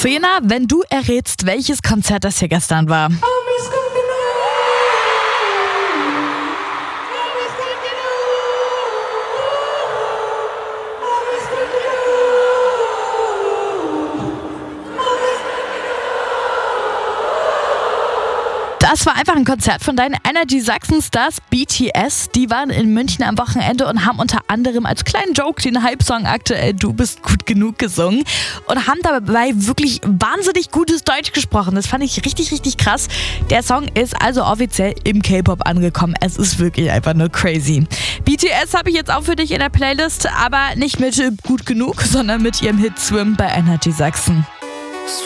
Zehner, wenn du errätst, welches Konzert das hier gestern war. Das war einfach ein Konzert von deinen Energy Sachsen-Stars BTS. Die waren in München am Wochenende und haben unter anderem als kleinen Joke den Hype-Song aktuell Du bist gut genug gesungen und haben dabei wirklich wahnsinnig gutes Deutsch gesprochen. Das fand ich richtig, richtig krass. Der Song ist also offiziell im K-Pop angekommen. Es ist wirklich einfach nur crazy. BTS habe ich jetzt auch für dich in der Playlist, aber nicht mit Gut genug, sondern mit ihrem Hit Swim bei Energy Sachsen.